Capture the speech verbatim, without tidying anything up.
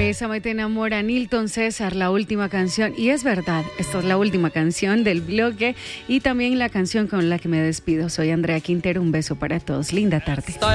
Esa me te enamora, Nilton César, la última canción. Y es verdad, esta es la última canción del bloque y también la canción con la que me despido. Soy Andrea Quintero, un beso para todos. Linda tarde.